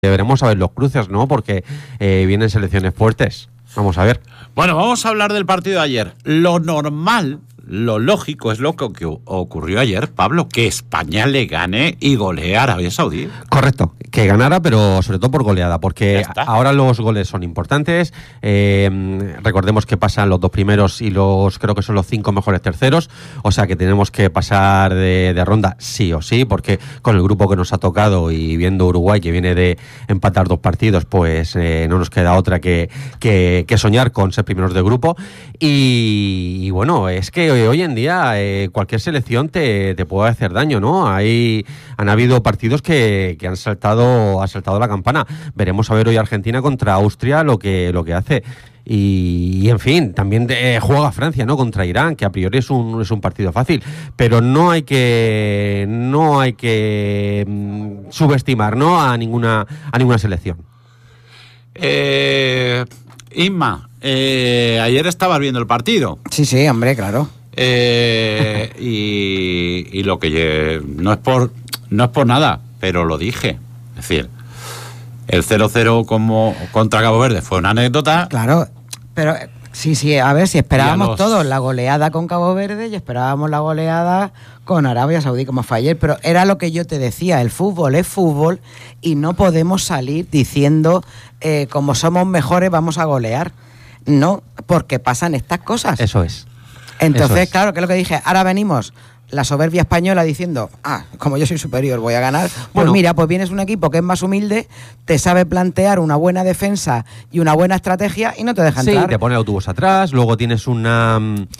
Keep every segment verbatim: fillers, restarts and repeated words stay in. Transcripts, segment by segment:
Veremos a ver los cruces, ¿no? Porque eh, vienen selecciones fuertes. Vamos a ver. Bueno, vamos a hablar del partido de ayer. Lo normal, lo lógico es lo que ocurrió ayer, Pablo, que España le gane y golee a Arabia Saudí. Correcto, que ganara, pero sobre todo por goleada, porque ahora los goles son importantes. Eh, recordemos que pasan los dos primeros y los creo que son los cinco mejores terceros, o sea que tenemos que pasar de, de ronda sí o sí, porque con el grupo que nos ha tocado y viendo Uruguay que viene de empatar dos partidos, pues eh, no nos queda otra que, que, que soñar con ser primeros de grupo. Y, y bueno, es que hoy, hoy en día eh, cualquier selección te, te puede hacer daño, ¿no? Hay, han habido partidos que, que han saltado, ha saltado la campana. Veremos a ver hoy Argentina contra Austria lo que, lo que hace. Y, y en fin, también eh, juega Francia, ¿no? Contra Irán, que a priori es un, es un partido fácil, pero no hay que no hay que mm, subestimar, ¿no? a ninguna a ninguna selección. Eh, Inma, eh, ayer estabas viendo el partido. Sí, sí, hombre, claro. Eh, y, y lo que no es por no es por nada, pero lo dije. Es decir, el cero cero como contra Cabo Verde fue una anécdota. Claro, pero sí, sí, a ver, si esperábamos los... todos la goleada con Cabo Verde y esperábamos la goleada con Arabia Saudí como fue ayer, pero era lo que yo te decía, el fútbol es fútbol y no podemos salir diciendo eh, como somos mejores vamos a golear. No, porque pasan estas cosas. Eso es. Entonces, Eso es. claro, que es lo que dije, ahora venimos la soberbia española diciendo, ah, como yo soy superior voy a ganar. Pues bueno, mira, pues vienes un equipo que es más humilde, te sabe plantear una buena defensa y una buena estrategia y no te deja entrar. Sí, te pone autobús atrás, luego tienes una,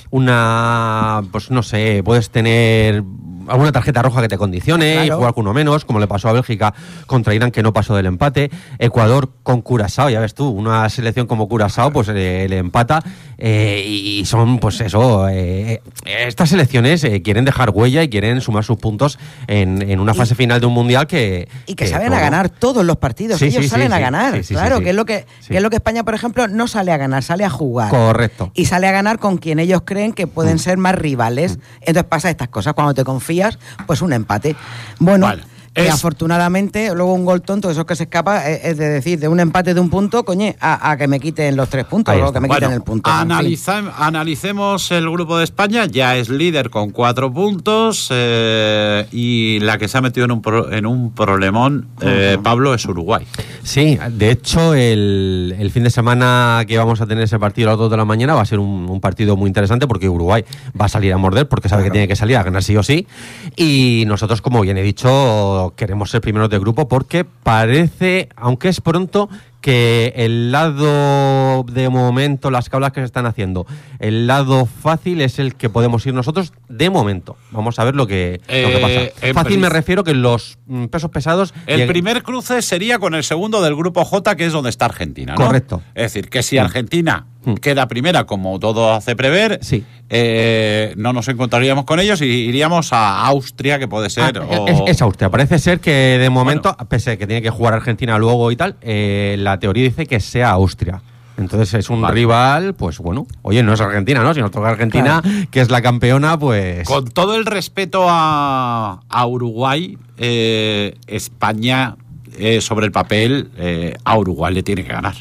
una, pues no sé, puedes tener alguna tarjeta roja que te condicione, claro, y jugar con uno menos, como le pasó a Bélgica contra Irán, que no pasó del empate. Ecuador con Curazao, ya ves tú, una selección como Curazao, pues le, le empata, eh, y son, pues eso, eh, estas selecciones eh, quieren dejar huella y quieren sumar sus puntos en, en una fase y, final de un mundial que... Y que, que saben todo, a ganar todos los partidos, sí, ellos sí, salen sí, a ganar, sí, sí, claro, sí, sí, que es lo que, sí. que es lo que España, por ejemplo, no sale a ganar, sale a jugar. Correcto. Y sale a ganar con quien ellos creen que pueden mm. ser más rivales. Mm. Entonces pasa estas cosas, cuando te confías, pues un empate. Bueno, vale. Y es... afortunadamente, luego un gol tonto, eso que se escapa, es, es de decir, de un empate de un punto, coñe, a, a que me quiten los tres puntos, o que me bueno, quiten el punto. Analiza, en fin. Analicemos el grupo de España, ya es líder con cuatro puntos, eh, y la que se ha metido en un, pro, en un problemón, eh, uh-huh. Pablo, es Uruguay. Sí, de hecho, el, el fin de semana que vamos a tener ese partido a las dos de la mañana va a ser un, un partido muy interesante, porque Uruguay va a salir a morder, porque sabe claro. que tiene que salir a ganar sí o sí, y nosotros, como bien he dicho, queremos ser primeros de grupo, porque parece, aunque es pronto, que el lado de momento, las cablas que se están haciendo, el lado fácil es el que podemos ir nosotros de momento. Vamos a ver lo que, eh, lo que pasa. Fácil me refiero que los mm, pesos pesados... El lleguen... primer cruce sería con el segundo del grupo J, que es donde está Argentina, ¿no? Correcto. Es decir, que si Argentina mm. queda primera, como todo hace prever, sí. eh, no nos encontraríamos con ellos y iríamos a Austria, que puede ser... Ah, o... es, es Austria. Parece ser que de momento, bueno. pese a que tiene que jugar Argentina luego y tal, eh, la La teoría dice que sea Austria. Entonces es un vale. rival, pues bueno, oye, no es Argentina, ¿no? Si nos toca Argentina, claro. que es la campeona, pues... Con todo el respeto a, a Uruguay, eh, España, eh, sobre el papel, eh, a Uruguay le tiene que ganar.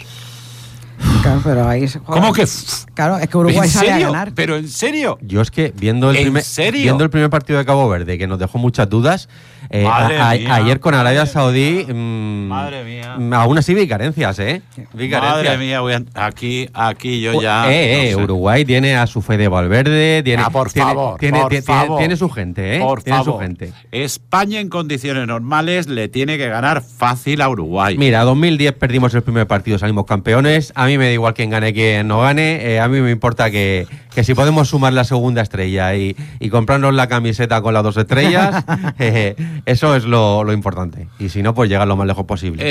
Claro, pero ahí se juega. ¿Cómo que? Claro, es que Uruguay sale a ganar. ¿Pero en serio? Yo es que viendo el, primer, viendo el primer partido de Cabo Verde, que nos dejó muchas dudas, eh, a, a, ayer con Arabia Saudí, mmm, madre mía, aún así vi carencias, ¿eh? Vi carencias. Madre mía, voy a, aquí, aquí yo ya... Eh, eh, no sé. Uruguay tiene a su Fede Valverde, tiene, ah, por tiene, favor, tiene, por tiene, favor. tiene su gente, ¿eh? Por tiene favor. su gente. España en condiciones normales le tiene que ganar fácil a Uruguay. Mira, dos mil diez perdimos el primer partido, salimos campeones, a mí me da igual quién gane, quién no gane, eh, a mí me importa que, que si podemos sumar la segunda estrella y, y comprarnos la camiseta con las dos estrellas, eh, eso es lo, lo importante. Y si no, pues llegar lo más lejos posible.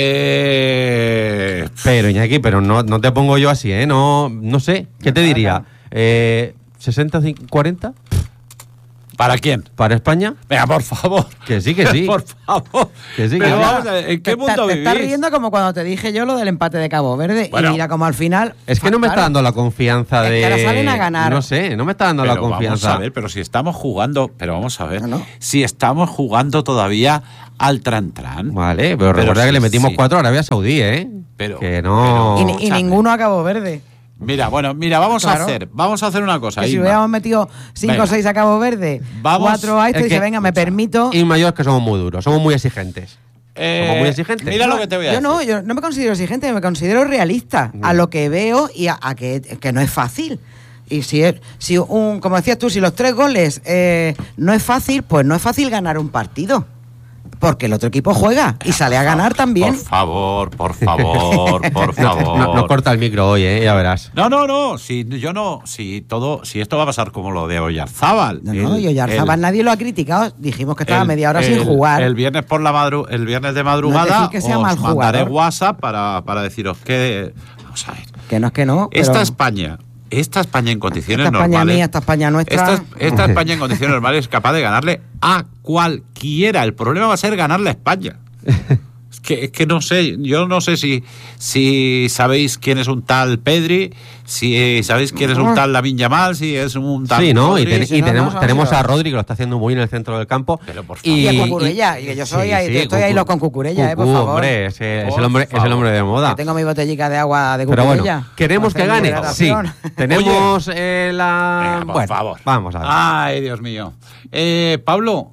Eh... Pero, Iñaki, pero no, no te pongo yo así, ¿eh? No, no sé, ¿qué te diría? Eh, ¿sesenta cuarenta? ¿Para quién? ¿Para España? Venga, por favor. Que sí, que sí. Por favor. Que sí, que Pero sí. vamos a ver, ¿en qué te, mundo te vivís? estás riendo como cuando te dije yo lo del empate de Cabo Verde. Bueno. Y mira como al final... Es que no me claro, está dando la confianza Es de... que ahora salen a ganar. No sé, no me está dando Pero la confianza. Vamos a ver, pero si estamos jugando... Pero vamos a ver. No, no. Si estamos jugando todavía al tran-tran. Vale, pero, Pero recuerda sí, que le metimos sí. cuatro a Arabia Saudí, ¿eh? Pero- que no... Y, ni- y Escúchame. ninguno a Cabo Verde. Mira, bueno, mira, vamos Claro. a hacer... Vamos a hacer una cosa, Que si Inma. hubiéramos metido cinco Venga. o seis a Cabo Verde, Vamos- cuatro a esto es y que- dice, venga, me permito... Y mayores que somos muy duros, somos muy exigentes. Eh, Somos muy exigentes. Mira No, lo que te voy a yo decir. no, yo no me considero exigente, me considero realista a lo que veo y a, a que, que no es fácil. Y si, es- si un, como decías tú, si los tres goles eh, no es fácil, pues no es fácil ganar un partido. Porque el otro equipo juega y sale a ganar también. Por favor, por favor, por No, favor. no, no corta el micro hoy, ¿eh? Ya verás. No, no, no, si yo no, si todo, si esto va a pasar como lo de Oyarzábal. No, no, El- y Oyarzábal el- nadie lo ha criticado. Dijimos que estaba el- media hora el- sin jugar. El viernes por la madru el viernes de No es madrugada decir que sea os mal mandaré jugador. WhatsApp para, para deciros que vamos a ver. Que no es que no. Esta pero- España, esta España en condiciones Esta España normales. mía, esta España nuestra. Esta, esta España en condiciones normales es capaz de ganarle a cualquiera. El problema va a ser ganarle a España. Es que, es que no sé, yo no sé si, si sabéis quién es un tal Pedri, si sabéis quién es un tal Lamine Yamal, si es un tal... Sí, ¿no? Y, Rodri. ten- sí, y no, tenemos, no, tenemos no. a Rodri, que lo está haciendo muy bien en el centro del campo. Pero por Y a y- Cucurella, y que yo soy sí, ahí, sí, estoy ahí Cucu- los con Cucurella, eh, por Cucu, favor. hombre, ese- es, Por el hombre, es el favor. hombre de moda. Que tengo mi botellica de agua de Pero Cucurella. bueno, ¿queremos que Para hacer gane? mi Sí. hidratación. Tenemos eh, la... Venga, por bueno, favor. vamos a ver. Ay, Dios mío. Eh, Pablo,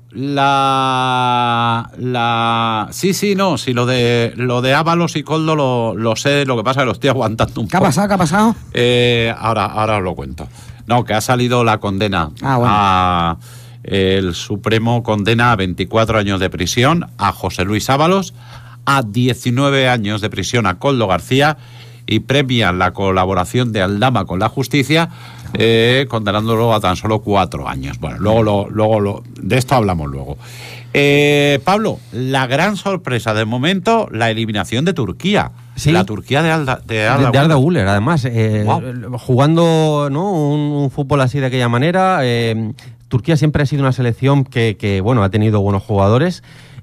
la, la... Sí, sí, no, sí, lo de, lo de Ábalos y Coldo lo, lo sé, lo que pasa es que lo estoy aguantando un ¿Qué ha poco. pasado? ¿Qué ha pasado? Eh, ahora, ahora os lo cuento. No, que ha salido la condena. Ah, bueno. a- el Supremo condena a veinticuatro años de prisión a José Luis Ábalos, a diecinueve años de prisión a Coldo García y premia la colaboración de Aldama con la justicia, eh, condenándolo a tan solo cuatro años. Bueno, luego, lo, luego lo, de esto hablamos luego. Eh, Pablo, la gran sorpresa del momento, la eliminación de Turquía. Sí. La Turquía de Alda, de De, Arda de Arda Güler. Güler, además, eh, Guau. jugando ¿no? un, un fútbol así de aquella manera. eh, Turquía siempre ha sido una selección que, que, bueno, ha tenido buenos jugadores.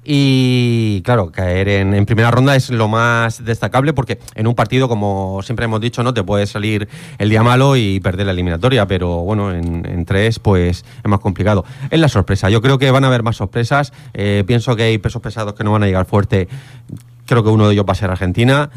Y claro, caer en, en primera ronda es lo más destacable porque en un partido, como siempre hemos dicho, no te puede salir el día malo y perder la eliminatoria, pero bueno, en, en tres pues es más complicado. Es la sorpresa, yo creo que van a haber más sorpresas, eh, pienso que hay pesos pesados que no van a llegar fuerte. Creo que uno de ellos va a ser Argentina.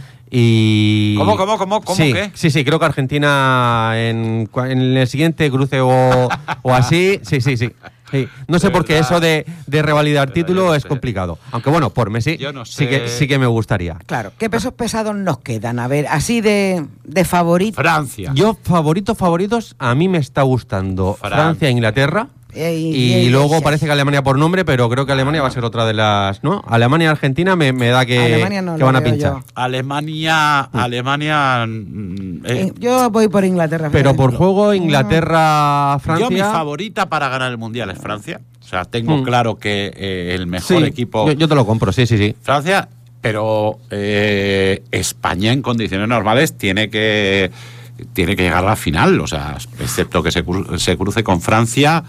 Y... ¿Cómo, cómo, cómo, cómo sí, qué? Sí, sí, creo que Argentina en, cua- en el siguiente cruce o, o así, sí, sí, sí. Sí. No sé por qué ¿Verdad? eso de, de revalidar título yo es sé. complicado. Aunque bueno, por Messi Yo no sí, sé. que, sí que me gustaría. Claro, ¿qué pesos pesados nos quedan? A ver, así de, de favorito. Francia. Yo, favoritos, favoritos, a mí me está gustando Francia. Francia e Inglaterra. Eh, Y, y- y- luego y- parece que Alemania por nombre, pero creo que Alemania va a ser otra de las... ¿no? Alemania y Argentina me, me da que, Alemania no que lo van a veo pinchar. yo. Alemania, Alemania. mm, eh, Eh, Yo voy por Inglaterra. Pero por fíjate. juego, Inglaterra, Francia... Yo mi favorita para ganar el mundial es Francia. O sea, tengo Mm. claro que eh, el mejor Sí, equipo yo, yo te lo compro, sí, sí, sí. Francia, pero eh, España en condiciones normales tiene que tiene que llegar a la final, o sea, excepto que se, cru- se cruce con Francia,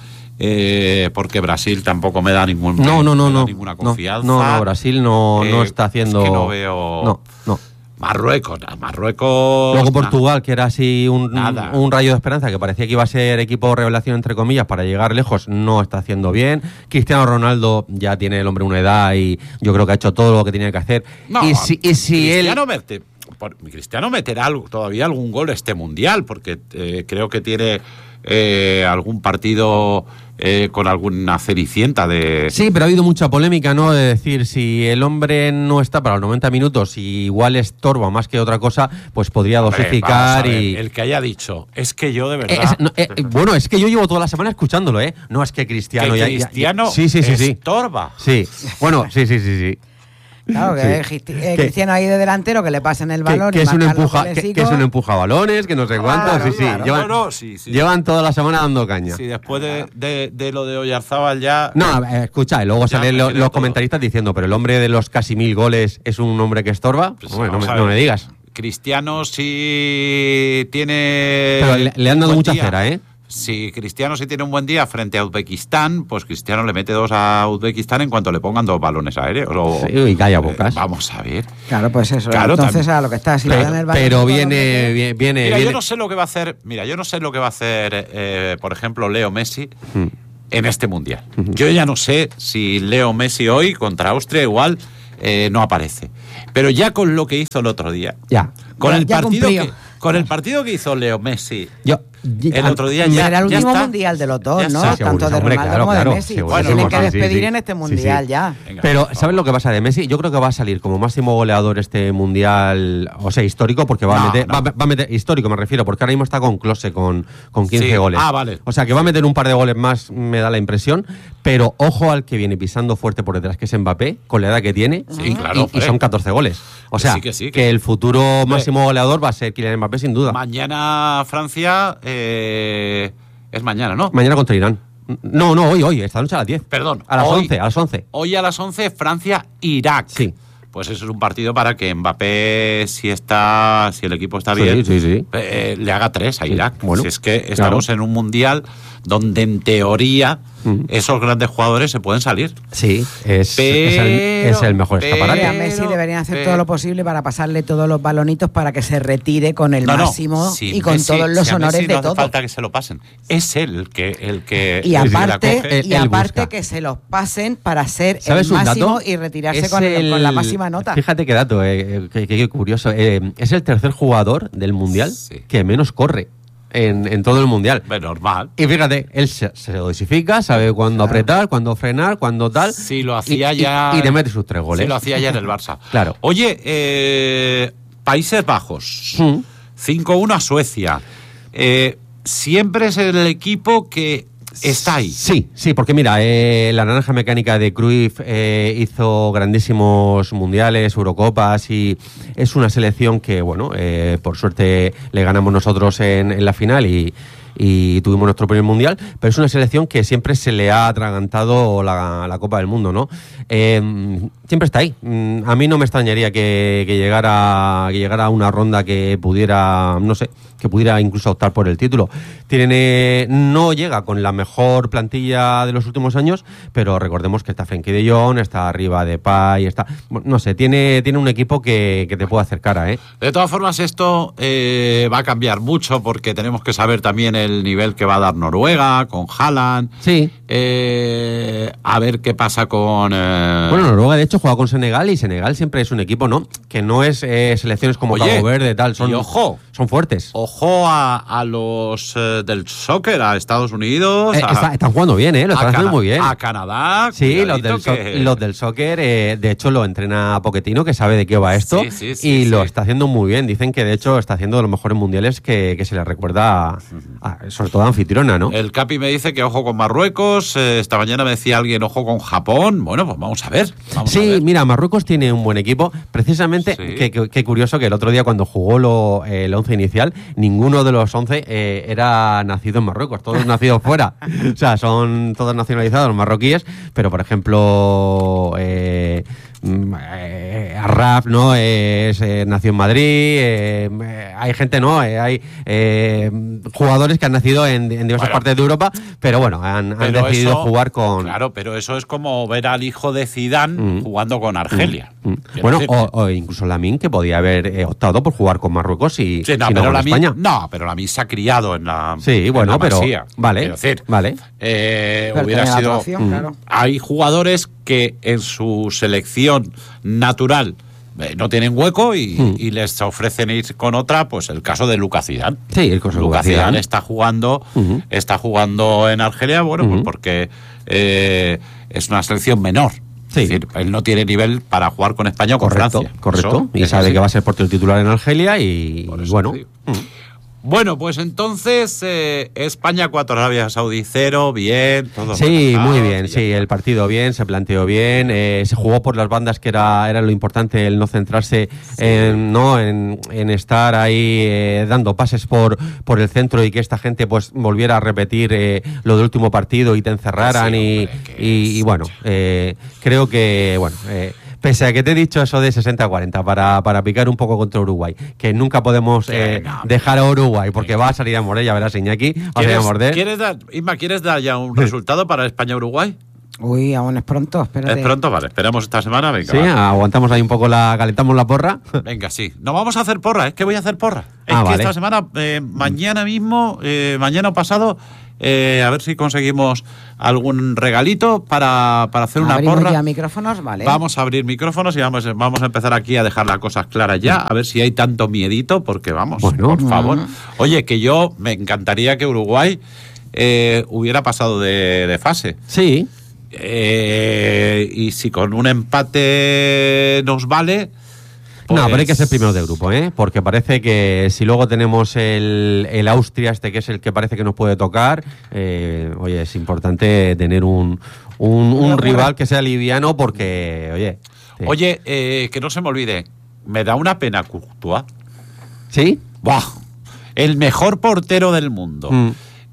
eh, porque Brasil tampoco me da ningún No, no, no, me da no. ninguna No, confianza. No, no, Brasil no, no Eh, está haciendo... es que no veo- No, no. Marruecos, nah, Marruecos. Luego nah. Portugal, que era así un, Nada. un rayo de esperanza, que parecía que iba a ser equipo revelación, entre comillas, para llegar lejos, no está haciendo bien. Cristiano Ronaldo ya tiene el hombre una edad y yo creo que ha hecho todo lo que tenía que hacer. No, y si, y si él... Cristiano, mete- por- Cristiano meterá algo- todavía algún gol este mundial, porque eh, creo que tiene eh, algún partido eh, con alguna cenicienta de... Sí, pero ha habido mucha polémica, ¿no? De decir, si el hombre no está para los noventa minutos y igual estorba más que otra cosa, pues podría Hombre, dosificar vamos a ver, y... el que haya dicho, es que yo de verdad... Eh, es- no, eh, eh, bueno, es que yo llevo toda la semana escuchándolo, ¿eh? No, es que Cristiano... que ya- ya- Cristiano sí, sí, sí, sí. estorba. Sí, bueno, sí, sí, sí, sí. Claro, que Sí. es Cristi- eh, Que- Cristiano ahí de delantero, que le pasen el Que, balón. que y es un marcar los empuja, que, golecicos. que es un empuja balones, que no sé cuánto, Claro, sí, sí. claro. Llevan, No, no, sí, sí. llevan toda la semana dando caña. Sí, después de, de, de lo de Oyarzábal ya... No, a ver, escucha, y luego Ya salen me lo- creo los todo. comentaristas diciendo, pero el hombre de los casi mil goles es un hombre que estorba. Pues Hombre, no, vamos me, a no ver. me digas. Cristiano sí tiene... Pero le, le han dado buen mucha día. cera, ¿eh? si Cristiano si tiene un buen día frente a Uzbekistán, pues Cristiano le mete dos a Uzbekistán en cuanto le pongan dos balones aéreos. O, sí, y calla bocas. Eh, vamos a ver. Claro, pues eso. Claro, entonces también. a lo que está, si pero, le dan el balón, pero no viene, lo viene, viene, Mira, viene. yo no sé lo que va a hacer. Mira, yo no sé lo que va a hacer, eh, por ejemplo, Leo Messi Hmm. en este mundial. Uh-huh. Yo ya no sé si Leo Messi hoy contra Austria igual eh, no aparece. Pero ya con lo que hizo el otro día, ya, con ya, el ya partido cumplió. que con el partido que hizo Leo Messi. Yo, el otro día ya era el último ya está, mundial de los dos, ¿no? está. Tanto Seguro, de hombre, Ronaldo claro, como claro, de Messi. seguro, Bueno, tienen seguro, que sí, despedir sí, en este sí, mundial sí. ya. Venga, Pero, vamos. ¿sabes lo que pasa de Messi? Yo creo que va a salir como máximo goleador este mundial, o sea, histórico, porque va, No, a, meter, no. va, va a meter, histórico me refiero, porque ahora mismo está con Klose, con, con quince Sí. goles. Ah, vale. O sea, que va a meter un par de goles más, me da la impresión, pero ojo al que viene pisando fuerte por detrás, que es Mbappé, con la edad que tiene, Sí, y, claro, y- y hombre. son catorce goles. O Que sea, sí, que sí, que que sí. el futuro máximo goleador va a ser Kylian Mbappé, sin duda. Mañana Francia eh, es mañana, ¿no? Mañana contra Irán. No, no, hoy, hoy, esta noche a las diez. Perdón. A las hoy- once, a las once. Hoy a las once Francia-Irak. Sí. Pues eso es un partido para que Mbappé, si está, si el equipo está Sí, bien, sí, sí. eh, le haga tres a Irak. bueno, si es que estamos claro. en un mundial donde en teoría Mm. esos grandes jugadores se pueden salir. Sí, es, Pero- es, el, es el mejor pero- escaparate. A Messi Pero- deberían hacer pero- todo lo posible para pasarle todos los balonitos para que se retire con el No, no, máximo si y con Messi- todos los si a honores Messi de no hace todo. falta que se lo pasen. Es él el que el que Y el que la aparte, coge. Él- y él aparte busca. que se los pasen para ser el ¿Sabes un máximo dato? y retirarse Es con, el- el- con la máxima nota. Fíjate qué dato, eh, qué, qué curioso. Eh, es el tercer jugador del Mundial Sí. que menos corre en, en todo el Mundial. Bueno, normal. Y fíjate, él se, se lo dosifica, sabe cuándo apretar, cuándo frenar, cuándo tal. Sí, lo y- hacía y, ya. Y, te mete sus tres goles. Sí, lo hacía ya en el Barça. Claro. Oye, eh, Países Bajos. Mm. cinco uno a Suecia. Eh, siempre es el equipo que está ahí. Sí, sí, porque mira, eh, la naranja mecánica de Cruyff eh, hizo grandísimos mundiales, Eurocopas, y es una selección que, bueno, eh, por suerte le ganamos nosotros en, en la final y, y tuvimos nuestro primer mundial, pero es una selección que siempre se le ha atragantado la, la Copa del Mundo, ¿no? Eh, siempre está ahí. Mm, A mí no me extrañaría que, que llegara que llegara a una ronda que pudiera, no sé, que pudiera incluso optar por el título. Tiene, no llega con la mejor plantilla de los últimos años, pero recordemos que está Frenkie de Jong, está arriba Depay, está, no sé, tiene, tiene un equipo que, que te puede hacer cara, ¿eh? De todas formas, esto eh, va a cambiar mucho porque tenemos que saber también el nivel que va a dar Noruega con Haaland. Sí. Eh, a ver qué pasa con. eh, Bueno, Noruega de hecho juega con Senegal y Senegal siempre es un equipo, ¿no? Que no es eh, selecciones como Oye, Cabo Verde, tal, son, y ojo. son fuertes. Ojo a, a los eh, del soccer, a Estados Unidos. Eh, a- está- están jugando bien, ¿eh? Lo a están haciendo Cana- muy bien. A Canadá. Sí, los cuidadito del, so- que- los del soccer, eh, de hecho lo entrena Pochettino, que sabe de qué va esto, Sí, sí, sí, y sí. lo está haciendo muy bien. Dicen que de hecho está haciendo de los mejores mundiales que, que se le recuerda, a- a- sobre todo a anfitriona, ¿no? El Capi me dice que ojo con Marruecos. eh, esta mañana me decía alguien ojo con Japón. Bueno, pues vamos a ver. Vamos a Sí, ver. mira, Marruecos tiene un buen equipo. Precisamente, Sí. qué que, que curioso que el otro día cuando jugó lo, eh, el once inicial, ninguno de los once eh, era nacido en Marruecos, todos nacidos fuera. O sea, son todos nacionalizados marroquíes, pero por ejemplo, eh, mm, eh, Arraf, ¿no? Es, eh, nació en Madrid. eh, eh, hay gente, ¿no? Eh, hay eh, jugadores que han nacido en, en diversas Bueno. partes de Europa, pero bueno, han, han Pero decidido eso- jugar con. Claro, pero eso es como ver al hijo de Zidane Mm. jugando con Argelia. Mm. Quiero Bueno, decir, o, o incluso Lamine, que podía haber eh, optado por jugar con Marruecos y, Sí, no, y no pero con la España. no, pero la se ha criado en la. Sí, en bueno, la pero Masía. vale, Quiero decir, vale. eh, Pero hubiera tenía la sido. otra opción, claro. Hay jugadores que en su selección natural eh, no tienen hueco y, Mm. y les ofrecen ir con otra, pues el caso de Lucas Zidane. Sí, el caso de Lucas Lucas Zidane. Zidane está jugando, Ujú. está jugando en Argelia, bueno, pues Ujú. porque eh, es una selección menor. Sí. Es decir, él no tiene nivel para jugar con España o con Correcto, Francia. correcto. Eso y es sabe así. que va a ser portero titular en Argelia y, Por y eso bueno. te digo. mm. Bueno, pues entonces eh, España cuatro, Arabia Saudí cero, bien, todo. Sí, relajado, muy bien, y sí, ya el partido bien, se planteó bien, eh, se jugó por las bandas, que era, era lo importante, el no centrarse en, ¿no? en, en estar ahí eh, dando pases por, por el centro y que esta gente pues volviera a repetir eh, lo del último partido y te encerraran Sí, y, hombre, que y- es- y bueno, eh, creo que, bueno... eh, Pese a que te he dicho eso de sesenta a cuarenta para, para picar un poco contra Uruguay, que nunca podemos eh, no, dejar a Uruguay porque va a salir a morder, ya verás, Iñaki, va a salir a morder. ¿Quieres dar, Isma, ¿quieres dar ya un resultado para España-Uruguay? Uy, aún es pronto, espérate. Es pronto, vale, esperamos esta semana, venga. Sí, va. Aguantamos ahí un poco la, calentamos la porra. Venga, sí. No vamos a hacer porra, es que voy a hacer porra. Es ah, que vale. esta semana, eh, mañana mismo, eh, mañana pasado, eh, a ver si conseguimos algún regalito para, para hacer una ¿Abrimos porra. ya micrófonos? Vale. Vamos a abrir micrófonos y vamos, vamos a empezar aquí a dejar las cosas claras ya, a ver si hay tanto miedito, porque vamos, bueno, por favor. Mm. Oye, que yo me encantaría que Uruguay eh, hubiera pasado de, de fase. Sí. Eh, y si con un empate nos vale... Pues... No, pero hay que ser primero de grupo, ¿eh? Porque parece que si luego tenemos el, el Austria, este que es el que parece que nos puede tocar, eh, oye, es importante tener un, un, un rival que sea liviano porque, oye... Sí. Oye, eh, que no se me olvide, me da una pena Courtois. ¿Sí? ¡Buah! El mejor portero del mundo. Mm.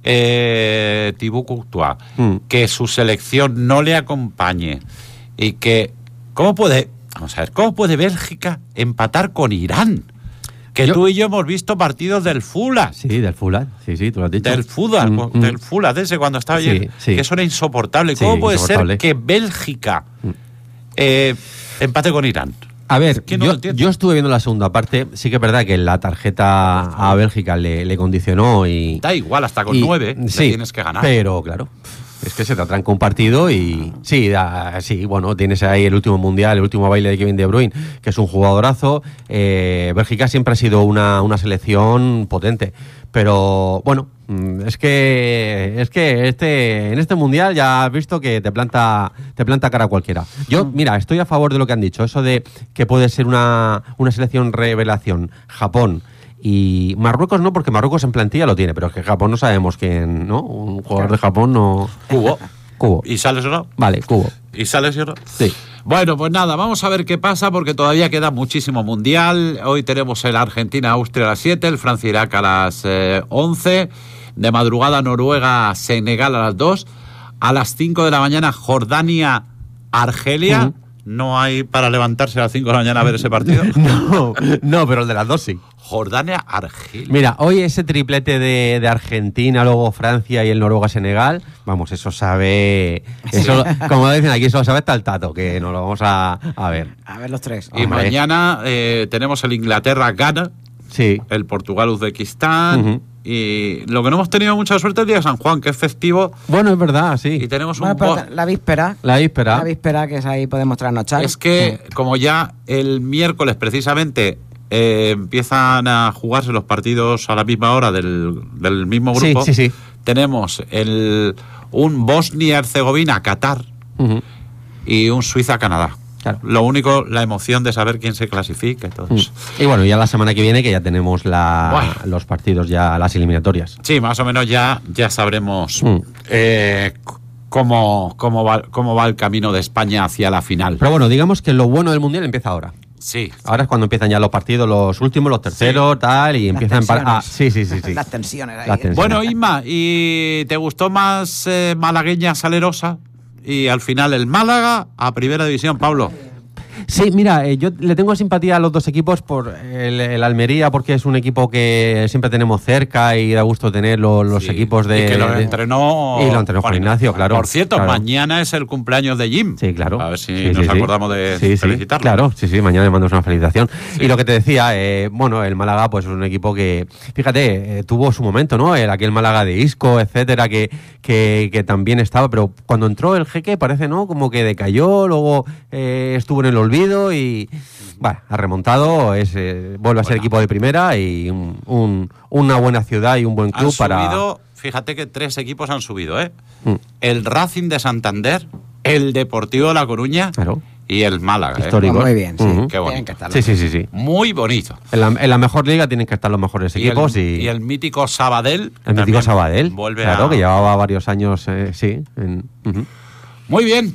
Eh, Thibaut Courtois, mm. que su selección no le acompañe y que... ¿Cómo puede... Vamos a ver, ¿cómo puede Bélgica empatar con Irán? Que yo, tú y yo hemos visto partidos del Fula. Sí, del Fula, sí, sí, tú lo has dicho. Del Fula, mm, del mm. Fula, de ese cuando estaba sí, allí, sí. que eso era insoportable. ¿Cómo sí, puede insoportable. ser que Bélgica eh, empate con Irán? A ver, es que no yo, yo estuve viendo la segunda parte, sí que es verdad que la tarjeta a Bélgica le, le condicionó y... Da igual, hasta con y, nueve sí, le tienes que ganar. Pero claro, es que se te atranca un partido y... Sí, da, sí, bueno, tienes ahí el último mundial, el último baile de Kevin De Bruyne, que es un jugadorazo. Eh, Bélgica siempre ha sido una, una selección potente, pero bueno... Es que es que este en este mundial ya has visto que te planta te planta cara a cualquiera. Yo, mira, estoy a favor de lo que han dicho, eso de que puede ser una, una selección revelación. Japón y Marruecos no, porque Marruecos en plantilla lo tiene, pero es que Japón no sabemos quién, ¿no? Un jugador de Japón no... Cubo. Cubo. ¿Y sales o no? Vale, Cubo. ¿Y sales o no? Sí. Bueno, pues nada, vamos a ver qué pasa porque todavía queda muchísimo mundial. Hoy tenemos el Argentina-Austria a las siete, el Francia-Irak a las eh, once... De madrugada, Noruega-Senegal a las dos. A las cinco de la mañana, Jordania-Argelia. Uh-huh. ¿No hay para levantarse a las cinco de la mañana a ver ese partido? No, no, pero el de las dos sí. Jordania-Argelia. Mira, hoy ese triplete de, de Argentina, luego Francia y el Noruega-Senegal, vamos, eso sabe... Eso, como dicen aquí, eso lo sabe hasta el tato, que nos lo vamos a, a ver. A ver los tres. Y Hombre. mañana eh, tenemos el Inglaterra-Ghana. Sí. El Portugal-Uzbekistán. Uh-huh. Y lo que no hemos tenido mucha suerte es el día de San Juan, que es festivo. Bueno, es verdad, sí. Y tenemos bueno, un... Bo- la víspera. La víspera. La víspera, que es ahí podemos trasnochar. Es que, mm. como ya el miércoles precisamente eh, empiezan a jugarse los partidos a la misma hora del, del mismo grupo, sí, sí, sí. tenemos el, un Bosnia-Herzegovina-Qatar uh-huh. y un Suiza-Canadá. Claro. Lo único, la emoción de saber quién se clasifica y todo eso. Mm. Y bueno, ya la semana que viene que ya tenemos la, bueno. los partidos, ya las eliminatorias. Sí, más o menos ya, ya sabremos mm. eh, cómo, cómo, va, cómo va el camino de España hacia la final. Pero bueno, digamos que lo bueno del Mundial empieza ahora. Sí. Ahora es cuando empiezan ya los partidos, los últimos, los terceros, sí. tal, y las empiezan... Par- ah, sí, sí, sí, sí. Las tensiones ahí. Las tensiones. Bueno, Isma, ¿y te gustó más eh, malagueña salerosa? Y al final el Málaga a Primera División, Pablo. Sí, mira, eh, yo le tengo simpatía a los dos equipos por el, el Almería, porque es un equipo que siempre tenemos cerca y da gusto tener los, los sí. equipos de... Y que lo de, entrenó... Y lo entrenó Juan Ignacio, claro. Por cierto, claro. mañana es el cumpleaños de Jim. Sí, claro. A ver si sí, nos sí, acordamos sí. de sí, felicitarlo. Sí, claro, sí, sí, mañana le mandamos una felicitación. Sí. Y lo que te decía, eh, bueno, el Málaga pues es un equipo que, fíjate, eh, tuvo su momento, ¿no? El, aquel Málaga de Isco, etcétera, que, que, que también estaba, pero cuando entró el Jeque parece, ¿no? Como que decayó, luego eh, estuvo en el olvido y... Bueno, ha remontado, es, eh, vuelve a ser bueno. equipo de primera y un, un, una buena ciudad y un buen club han para... Subido, fíjate que tres equipos han subido, ¿eh? Mm. El Racing de Santander, el Deportivo de La Coruña claro. y el Málaga. Histórico. ¿eh? Muy bien, sí. Uh-huh. Qué bonito. Sí, sí, sí, sí. Muy bonito. En la, en la mejor liga tienen que estar los mejores y equipos. El, y... y el mítico Sabadell. El mítico Sabadell, vuelve claro, a... que llevaba varios años, eh, sí. En, uh-huh. Muy bien,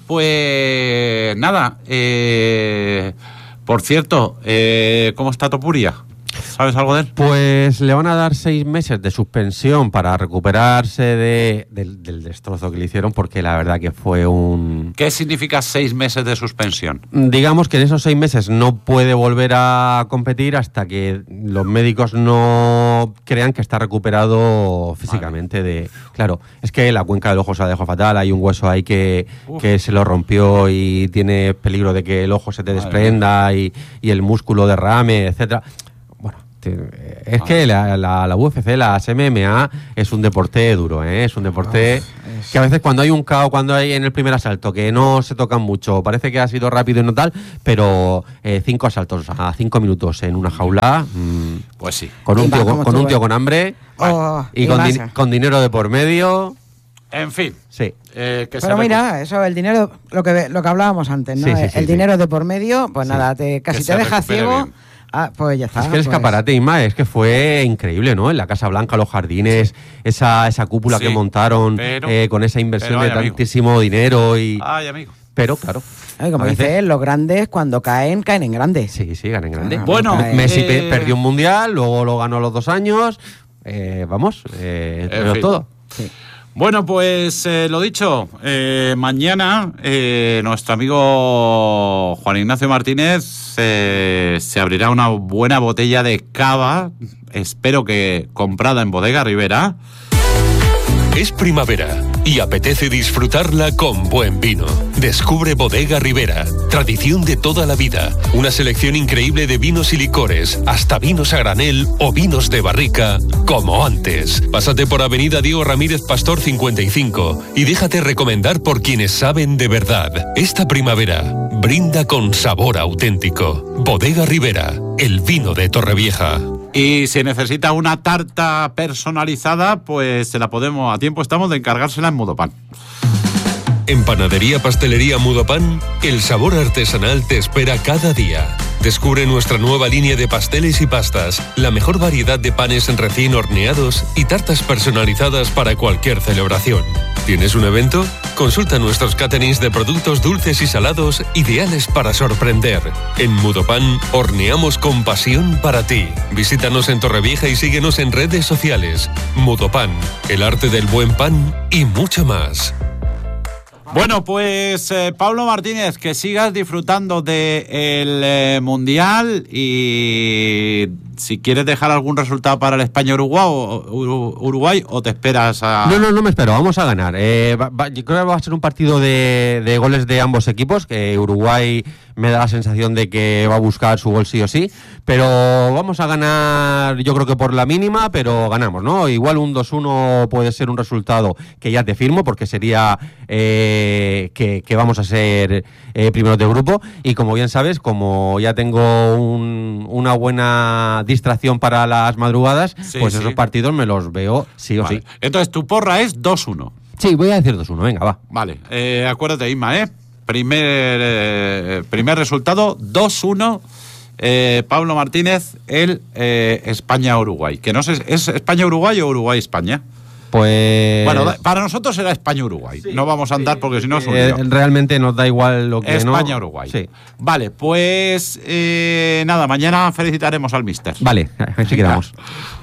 pues nada, eh... Por cierto, eh, ¿cómo está Topuria? ¿Sabes algo de él? Pues le van a dar seis meses de suspensión para recuperarse de, del, del destrozo que le hicieron, porque la verdad que fue un... ¿Qué significa seis meses de suspensión? Digamos que en esos seis meses no puede volver a competir hasta que los médicos no crean que está recuperado físicamente. Vale. de Claro, es que la cuenca del ojo se la dejó fatal, hay un hueso ahí que, que se lo rompió y tiene peligro de que el ojo se te desprenda y, y el músculo derrame, etcétera. Bueno, te, es ah. que la, la, la U F C, la M M A, es un deporte duro, ¿eh? Es un deporte oh, es... que a veces cuando hay un caos, cuando hay en el primer asalto, que no se tocan mucho, parece que ha sido rápido y no tal, pero eh, cinco asaltos a cinco minutos en una jaula, mmm, pues sí. Con un tío con, con, un tío con hambre oh, y, y con, di con dinero de por medio... En fin. Sí. Eh, que Pero mira, eso, el dinero, lo que lo que hablábamos antes, ¿no? Sí, sí, sí, el sí. dinero de por medio, pues sí. nada, te, casi que te deja ciego. Ah, pues ya está. Es que el pues... escaparate, Inma, es que fue increíble, ¿no? En la Casa Blanca, los jardines, sí. esa, esa cúpula sí. que montaron pero, eh, con esa inversión pero, ay, de tantísimo amigo. dinero y... Ay, amigo. Pero, claro. Ay, como dices, veces... los grandes cuando caen, caen en grande. Sí, sí, caen en grande. Ah, bueno, Messi eh... perdió un mundial, luego lo ganó a los dos años. Eh, vamos, eh, pero todo. Sí. Bueno, pues eh, lo dicho, eh, mañana eh, nuestro amigo Juan Ignacio Martínez eh, se abrirá una buena botella de cava, espero que comprada en Bodega Ribera. Es primavera y apetece disfrutarla con buen vino. Descubre Bodega Ribera, tradición de toda la vida. Una selección increíble de vinos y licores, hasta vinos a granel o vinos de barrica, como antes. Pásate por Avenida Diego Ramírez Pastor cincuenta y cinco y déjate recomendar por quienes saben de verdad. Esta primavera, brinda con sabor auténtico. Bodega Ribera, el vino de Torrevieja. Y si necesita una tarta personalizada, pues se la podemos, a tiempo estamos de encargársela en Mudopan. En Panadería Pastelería Mudopan, el sabor artesanal te espera cada día. Descubre nuestra nueva línea de pasteles y pastas, la mejor variedad de panes recién horneados y tartas personalizadas para cualquier celebración. ¿Tienes un evento? Consulta nuestros caterings de productos dulces y salados ideales para sorprender. En Mudopan, horneamos con pasión para ti. Visítanos en Torrevieja y síguenos en redes sociales. Mudopan, el arte del buen pan y mucho más. Bueno, pues eh, Pablo Martínez, que sigas disfrutando del de eh, Mundial y si quieres dejar algún resultado para el España-Uruguay o, Uruguay, o te esperas a... No, no, no me espero, vamos a ganar. Eh, va, va, yo creo que va a ser un partido de, de goles de ambos equipos, que Uruguay me da la sensación de que va a buscar su gol sí o sí, pero vamos a ganar, yo creo que por la mínima, pero ganamos, ¿no? Igual un dos uno puede ser un resultado que ya te firmo, porque sería eh, que, que vamos a ser eh, primeros de grupo, y como bien sabes, como ya tengo un, una buena distracción para las madrugadas, sí, pues sí. esos partidos me los veo sí o vale. sí. Entonces tu porra es dos uno. Sí, voy a decir dos uno, venga, va. Vale, eh, acuérdate, Inma, ¿eh? Primer, eh, primer resultado, dos uno, eh, Pablo Martínez, el eh, España-Uruguay. Que no sé, ¿es España-Uruguay o Uruguay-España? Pues... Bueno, para nosotros será España-Uruguay. Sí, no vamos a andar sí, porque si no es un eh, realmente nos da igual lo que no... España-Uruguay. Sí. Vale, pues eh, nada, mañana felicitaremos al míster. Vale, así quedamos.